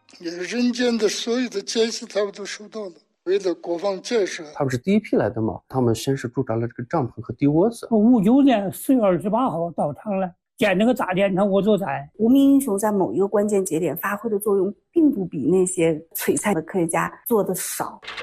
人间的所有的艰辛他们都受到了。为了国防建设， 他们是第一批来的嘛，他们先是驻扎了这个帐篷和地窝子。 59年4月28号到场了，建那个大电厂我就在。 无名英雄在某一个关键节点发挥的作用，并不比那些璀璨的科学家做的少。